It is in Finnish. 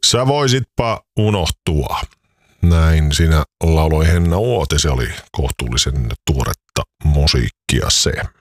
Sä voisitpa unohtua. Näin sinä lauloi Henna Uoti. Se oli kohtuullisen tuoretta musiikkia se.